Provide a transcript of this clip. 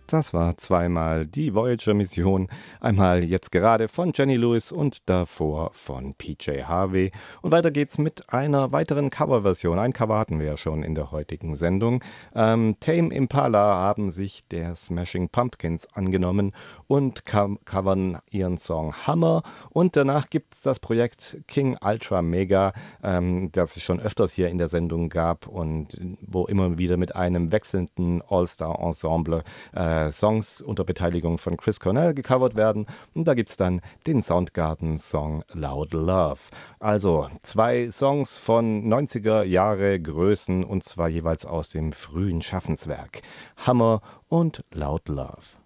Das war zweimal die Voyager-Mission, einmal jetzt gerade von Jenny Lewis und davor von PJ Harvey. Und weiter geht's mit einer weiteren Coverversion. Ein Cover hatten wir ja schon in der heutigen Sendung. Tame Impala haben sich der Smashing Pumpkins angenommen und covern ihren Song Hammer. Und danach gibt's das Projekt King Ultra Mega, das es schon öfters hier in der Sendung gab und wo immer wieder mit einem wechselnden All-Star-Ensemble Songs unter Beteiligung von Chris Cornell gecovert werden. Und da gibt es dann den Soundgarden-Song Loud Love. Also zwei Songs von 90er Jahre Größen und zwar jeweils aus dem frühen Schaffenswerk. Hammer und Loud Love.